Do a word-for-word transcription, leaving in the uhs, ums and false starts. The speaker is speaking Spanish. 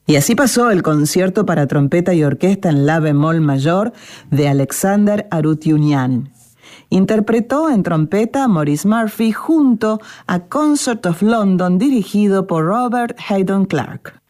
Y así pasó el concierto para trompeta y orquesta en la bemol mayor de Alexander Arutyunyan. Interpretó en trompeta Maurice Murphy junto a Concert of London dirigido por Robert Haydn Clarke.